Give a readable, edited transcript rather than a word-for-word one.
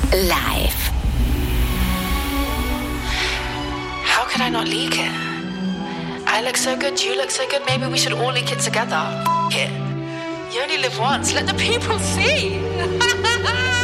live. How could I not leak it? I look so good, you look so good, maybe we should all leak it together. F it. You only live once, let the people see.